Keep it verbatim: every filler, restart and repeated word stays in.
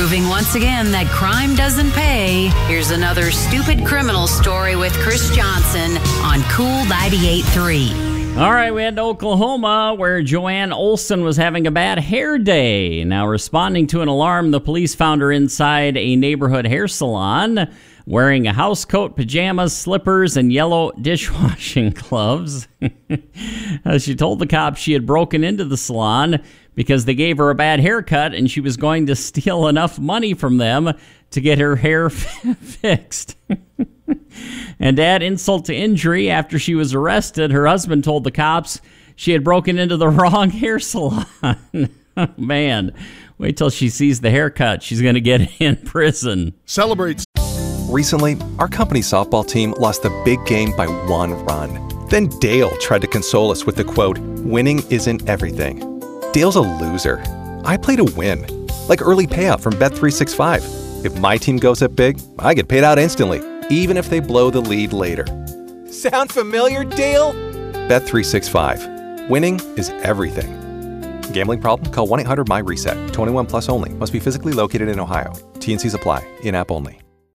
Proving once again that crime doesn't pay, here's another stupid criminal story with Chris Johnson on Cool ninety-eight point three. All right, we head to Oklahoma, where Joanne Olson was having a bad hair day. Now, responding to an alarm, the police found her inside a neighborhood hair salon, wearing a house coat, pajamas, slippers, and yellow dishwashing gloves. uh, she told the cops she had broken into the salon because they gave her a bad haircut, and she was going to steal enough money from them to get her hair fixed. And to add insult to injury, after she was arrested, her husband told the cops she had broken into the wrong hair salon. Oh, man, wait till she sees the haircut. She's going to get in prison. Celebrate. Recently, our company softball team lost the big game by one run. Then Dale tried to console us with the quote, "Winning isn't everything." Dale's a loser. I play to win, like early payout from Bet three sixty-five. If my team goes up big, I get paid out instantly, even if they blow the lead later. Sound familiar, Dale? Bet three sixty-five. Winning is everything. Gambling problem? Call one eight hundred M Y RESET. twenty-one plus only. Must be physically located in Ohio. T and Cs apply. In-app only.